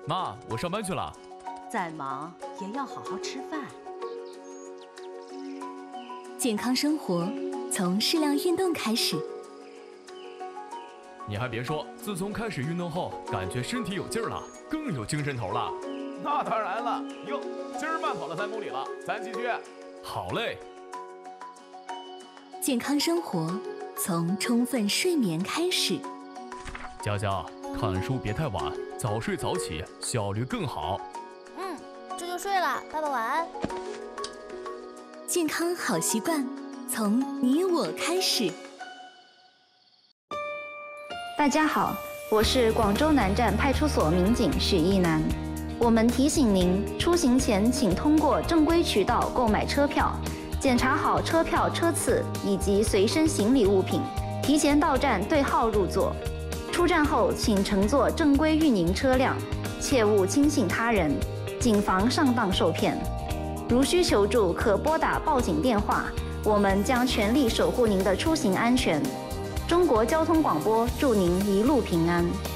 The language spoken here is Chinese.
妈，我上班去了。 再忙也要好好吃饭。 健康生活从适量运动开始。 你还别说，自从开始运动后，感觉身体有劲儿了，更有精神头了。 那当然了，哟，今儿慢跑了3公里了，咱继续。 好嘞。 健康生活从充分睡眠开始。 佳佳，看书别太晚，早睡早起，效率更好。 这就睡了，爸爸晚安。 健康好习惯从你我开始。 大家好，我是广州南站派出所民警许一楠。我们提醒您，出行前请通过正规渠道购买车票，检查好车票车次以及随身行李物品，提前到站对号入座。出站后请乘坐正规运营车辆，切勿轻信他人，谨防上当受骗。如需求助，可拨打报警电话，我们将全力守护您的出行安全。中国交通广播祝您一路平安。